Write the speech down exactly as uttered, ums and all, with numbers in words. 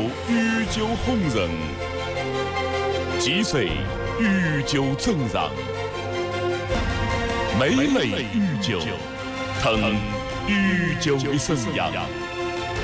御酒红人，击碎御酒阵让，美美御酒，腾御酒的生涯。